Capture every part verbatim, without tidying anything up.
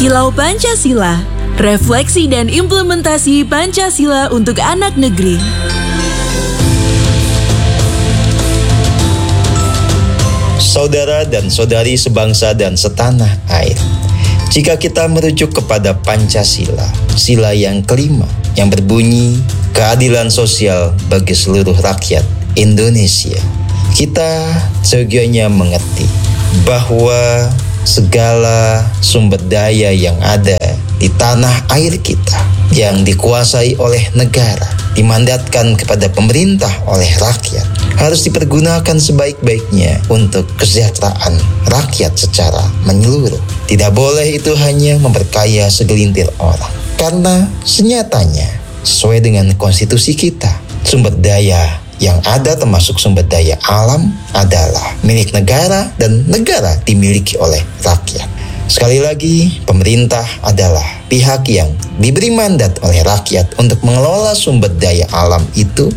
Kilau Pancasila, refleksi dan implementasi Pancasila untuk anak negeri. Saudara dan saudari sebangsa dan setanah air, jika kita merujuk kepada Pancasila, sila yang kelima yang berbunyi keadilan sosial bagi seluruh rakyat Indonesia, kita seyogianya mengerti bahwa segala sumber daya yang ada di tanah air kita yang dikuasai oleh negara, dimandatkan kepada pemerintah oleh rakyat, harus dipergunakan sebaik-baiknya untuk kesejahteraan rakyat secara menyeluruh. Tidak boleh itu hanya memperkaya segelintir orang, karena senyatanya sesuai dengan konstitusi kita, sumber daya yang ada termasuk sumber daya alam adalah milik negara dan negara dimiliki oleh rakyat. Sekali lagi, pemerintah adalah pihak yang diberi mandat oleh rakyat untuk mengelola sumber daya alam itu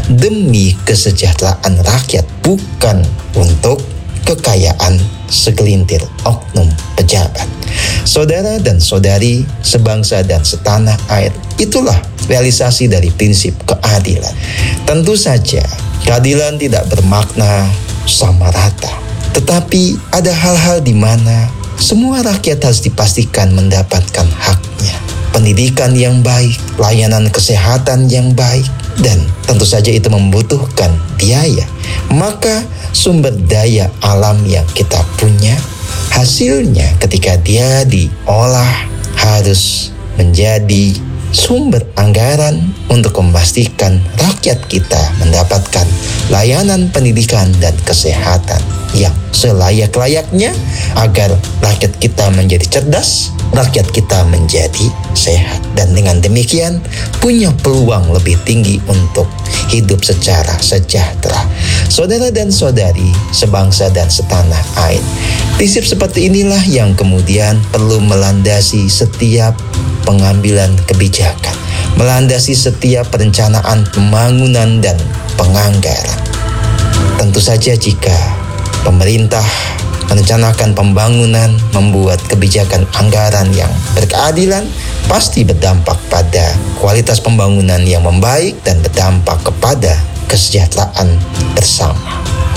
demi kesejahteraan rakyat, bukan untuk kekayaan segelintir oknum pejabat. Saudara dan saudari sebangsa dan setanah air, itulah realisasi dari prinsip keadilan. Tentu saja keadilan tidak bermakna sama rata, tetapi ada hal-hal di mana semua rakyat harus dipastikan mendapatkan haknya. Pendidikan yang baik, layanan kesehatan yang baik, dan tentu saja itu membutuhkan biaya. Maka sumber daya alam yang kita punya, hasilnya ketika dia diolah harus menjadi sumber anggaran untuk memastikan rakyat kita mendapatkan layanan pendidikan dan kesehatan yang selayak-layaknya agar rakyat kita menjadi cerdas, rakyat kita menjadi sehat, dan dengan demikian punya peluang lebih tinggi untuk hidup secara sejahtera. Saudara dan saudari sebangsa dan setanah air, prinsip seperti inilah yang kemudian perlu melandasi setiap pengambilan kebijakan, melandasi setiap perencanaan pembangunan dan penganggaran. Tentu saja jika pemerintah merencanakan pembangunan, membuat kebijakan anggaran yang berkeadilan, pasti berdampak pada kualitas pembangunan yang membaik dan berdampak kepada kesejahteraan bersama.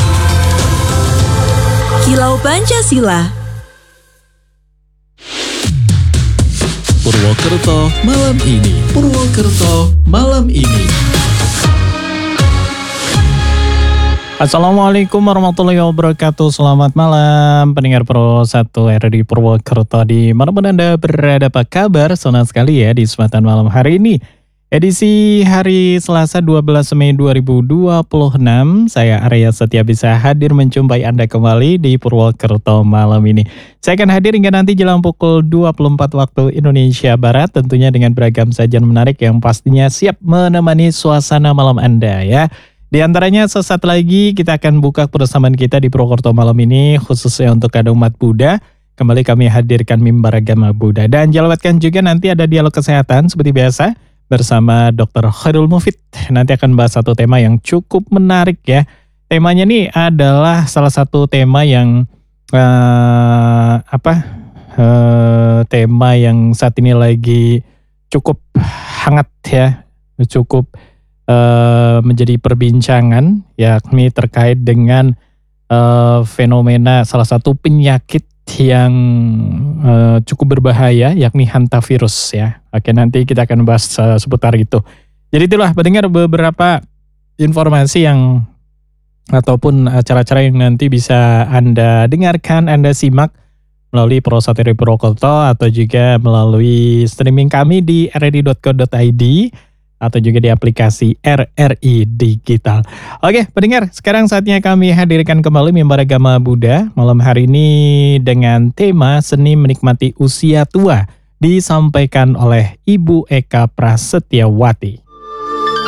Kilau Pancasila. Purwokerto malam ini. Purwokerto malam ini. Assalamualaikum warahmatullahi wabarakatuh. Selamat malam pendengar Pro satu R D Purwokerto di manapun Anda berada. Apa kabar? Senang sekali ya di kesempatan malam hari ini, edisi hari Selasa dua belas Mei dua ribu dua puluh enam. Saya Arya Setia bisa hadir menjumpai Anda kembali di Purwokerto malam ini. Saya akan hadir hingga nanti jelang pukul dua puluh empat waktu Indonesia Barat, tentunya dengan beragam sajian menarik yang pastinya siap menemani suasana malam Anda ya. Di antaranya sesaat lagi kita akan buka persamaan kita di Purwokerto malam ini khususnya untuk ada umat Buddha. Kembali kami hadirkan mimbar agama Buddha, dan jalawatkan juga nanti ada dialog kesehatan seperti biasa bersama dokter Khairul Mufid. Nanti akan bahas satu tema yang cukup menarik ya. Temanya nih adalah salah satu tema yang uh, apa? Uh, tema yang saat ini lagi cukup hangat ya, cukup Uh, menjadi perbincangan, yakni terkait dengan uh, fenomena salah satu penyakit yang uh, cukup berbahaya, yakni hantavirus ya. Oke, nanti kita akan bahas uh, seputar itu. Jadi itulah pendengar beberapa informasi yang ataupun acara-acara yang nanti bisa Anda dengarkan, Anda simak melalui Pro satu R D Purwokerto atau juga melalui streaming kami di r r i dot co dot i d atau juga di aplikasi R R I Digital. Oke, pendengar, sekarang saatnya kami hadirkan kembali mimbar agama Buddha malam hari ini dengan tema Seni Menikmati Usia Tua, disampaikan oleh Ibu Eka Prasetyawati.